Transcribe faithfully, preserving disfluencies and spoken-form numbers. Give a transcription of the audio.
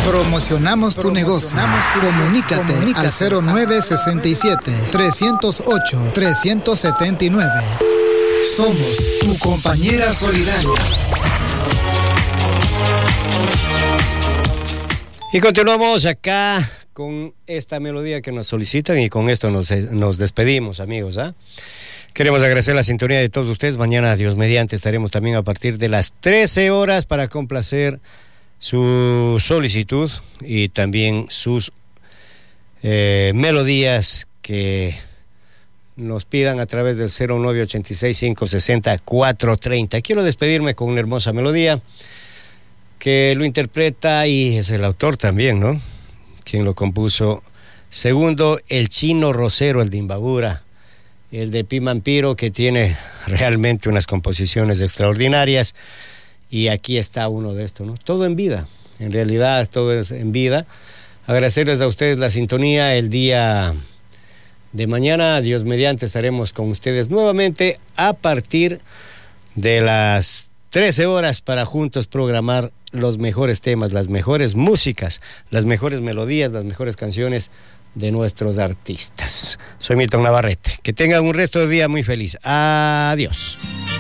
Promocionamos tu negocio. Comunícate, Comunícate al cero nueve seis siete, tres cero ocho, tres siete nueve. Somos tu compañera solidaria. Y continuamos acá con esta melodía que nos solicitan y con esto nos, nos despedimos, amigos, ¿ah? Queremos agradecer la sintonía de todos ustedes. Mañana, Dios mediante, estaremos también a partir de las trece horas para complacer su solicitud y también sus eh, melodías que nos pidan a través del cero nueve ocho seis, cinco seis cero, cuatro tres cero. Quiero despedirme con una hermosa melodía que lo interpreta y es el autor también, ¿no? Quien lo compuso. Segundo, el Chino Rosero, el de Imbabura, el de Pimampiro, que tiene realmente unas composiciones extraordinarias. Y aquí está uno de estos, ¿no? Todo en vida, en realidad todo es en vida. Agradecerles a ustedes la sintonía. El día de mañana, Dios mediante, estaremos con ustedes nuevamente a partir de las trece horas para juntos programar los mejores temas, las mejores músicas, las mejores melodías, las mejores canciones de nuestros artistas. Soy Milton Navarrete. Que tengan un resto de día muy feliz. Adiós.